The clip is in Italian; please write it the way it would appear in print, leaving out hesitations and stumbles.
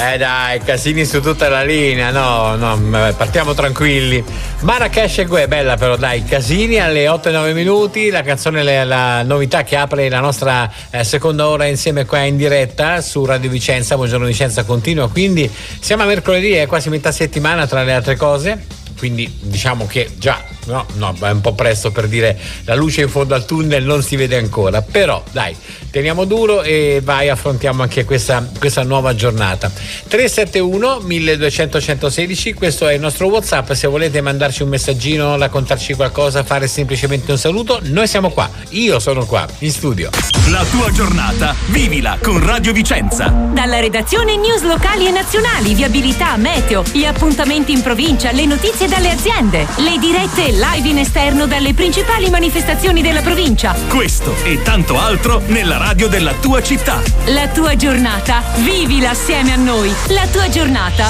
Dai, casini su tutta la linea, no, partiamo tranquilli. Marrakesh e Gue, bella però, dai, casini alle 8:09 minuti, la canzone, la novità che apre la nostra seconda ora insieme qua in diretta su Radio Vicenza. Buongiorno Vicenza continua, quindi siamo a mercoledì, è quasi metà settimana tra le altre cose. Quindi diciamo che già no, è un po' presto per dire la luce in fondo al tunnel non si vede ancora, però dai, teniamo duro e affrontiamo anche questa nuova giornata. 371 1200 116, questo è il nostro WhatsApp, se volete mandarci un messaggino, raccontarci qualcosa, fare semplicemente un saluto, noi siamo qua, io sono qua in studio. La tua giornata vivila con Radio Vicenza. Dalla redazione news locali e nazionali, viabilità, meteo, gli appuntamenti in provincia, le notizie dalle aziende, le dirette live in esterno dalle principali manifestazioni della provincia. Questo e tanto altro nella radio della tua città. La tua giornata, vivila assieme a noi. La tua giornata